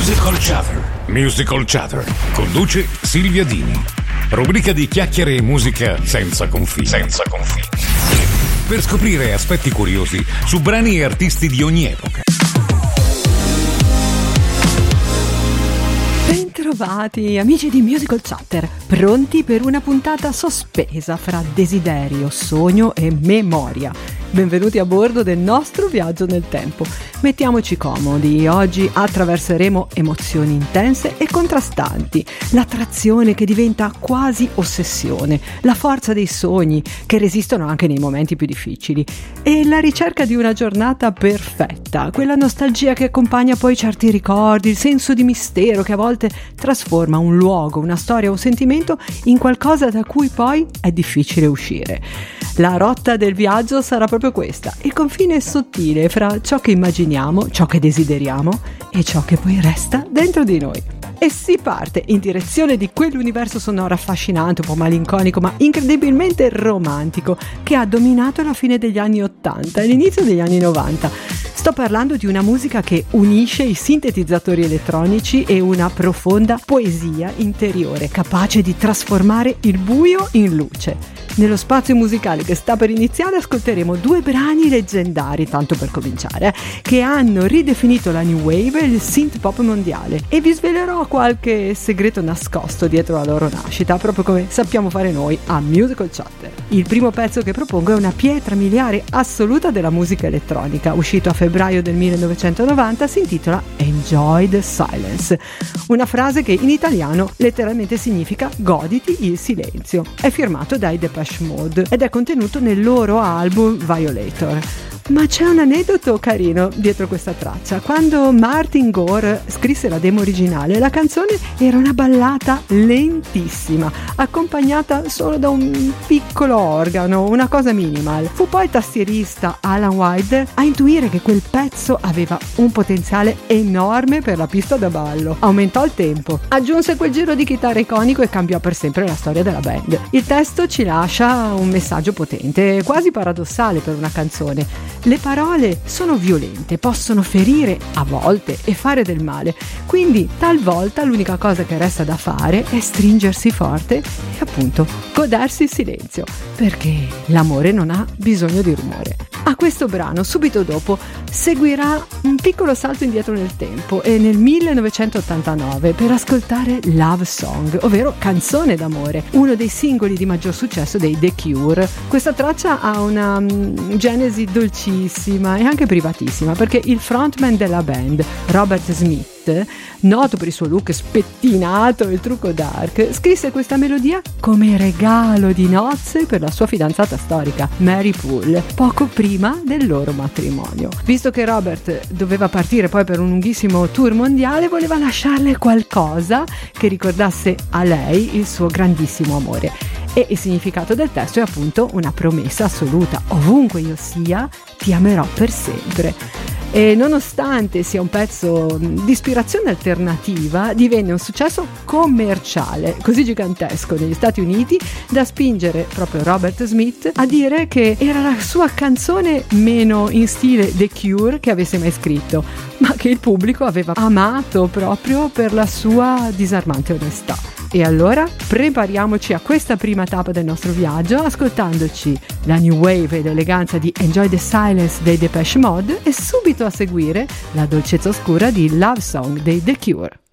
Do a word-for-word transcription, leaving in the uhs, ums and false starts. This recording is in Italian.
Musical Chatter. Musical Chatter. Conduce Silvia Dini. Rubrica di chiacchiere e musica senza confini. Senza confini. Per scoprire aspetti curiosi su brani e artisti di ogni epoca. Bentrovati amici di Musical Chatter, pronti per una puntata sospesa fra desiderio, sogno e memoria. Benvenuti a bordo del nostro viaggio nel tempo. Mettiamoci comodi, oggi attraverseremo emozioni intense e contrastanti, l'attrazione che diventa quasi ossessione, la forza dei sogni che resistono anche nei momenti più difficili e la ricerca di una giornata perfetta, quella nostalgia che accompagna poi certi ricordi, il senso di mistero che a volte trasforma un luogo, una storia o un sentimento in qualcosa da cui poi è difficile uscire. La rotta del viaggio sarà proprio questa, il confine sottile fra ciò che immaginiamo, ciò che desideriamo e ciò che poi resta dentro di noi. E si parte in direzione di quell'universo sonoro affascinante, un po' malinconico ma incredibilmente romantico che ha dominato la fine degli anni ottanta e l'inizio degli anni novanta. Sto parlando di una musica che unisce i sintetizzatori elettronici e una profonda poesia interiore capace di trasformare il buio in luce. Nello spazio musicale che sta per iniziare ascolteremo due brani leggendari, tanto per cominciare, che hanno ridefinito la new wave e il synth pop mondiale, e vi svelerò qualche segreto nascosto dietro la loro nascita, proprio come sappiamo fare noi a Musical Chatter. Il primo pezzo che propongo è una pietra miliare assoluta della musica elettronica, uscito a febbraio del millenovecentonovanta, si intitola Enjoy the Silence, una frase che in italiano letteralmente significa goditi il silenzio. È firmato dai Depeche Mode ed è contenuto nel loro album Violator. Ma c'è un aneddoto carino dietro questa traccia. Quando Martin Gore scrisse la demo originale, la canzone era una ballata lentissima, accompagnata solo da un piccolo organo, una cosa minimal. Fu poi il tastierista Alan Wilder a intuire che quel pezzo aveva un potenziale enorme per la pista da ballo. Aumentò il tempo, aggiunse quel giro di chitarra iconico e cambiò per sempre la storia della band. Il testo ci lascia un messaggio potente, quasi paradossale per una canzone. Le parole sono violente, possono ferire a volte e fare del male, quindi talvolta l'unica cosa che resta da fare è stringersi forte e appunto godersi il silenzio, perché l'amore non ha bisogno di rumore. A questo brano subito dopo seguirà un piccolo salto indietro nel tempo e nel millenovecentottantanove per ascoltare Love Song, ovvero Canzone d'amore, uno dei singoli di maggior successo dei The Cure. Questa traccia ha una um, genesi dolcissima e anche privatissima, perché il frontman della band, Robert Smith, noto per il suo look spettinato e il trucco dark, scrisse questa melodia come regalo di nozze per la sua fidanzata storica, Mary Poole, poco prima del loro matrimonio. Visto che Robert doveva partire poi per un lunghissimo tour mondiale, voleva lasciarle qualcosa che ricordasse a lei il suo grandissimo amore. E il significato del testo è appunto una promessa assoluta: ovunque io sia, ti amerò per sempre. E nonostante sia un pezzo di ispirazione alternativa, divenne un successo commerciale così gigantesco negli Stati Uniti da spingere proprio Robert Smith a dire che era la sua canzone meno in stile The Cure che avesse mai scritto, ma che il pubblico aveva amato proprio per la sua disarmante onestà. E allora prepariamoci a questa prima tappa del nostro viaggio ascoltandoci la new wave e l'eleganza di Enjoy the Silence dei Depeche Mode e subito a seguire la dolcezza oscura di Love Song dei The Cure.